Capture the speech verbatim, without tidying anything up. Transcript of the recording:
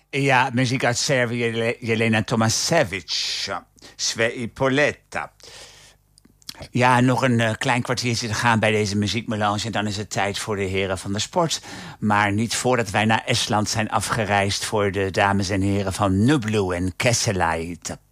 Ja, muziek uit Servië, Jele- Jelena Tomasevic. Sve i poletta. Ja, nog een uh, klein kwartiertje te gaan bij deze muziekmelange en dan is het tijd voor de heren van de sport. Maar niet voordat wij naar Estland zijn afgereisd voor de dames en heren van Nublu en Kesselait.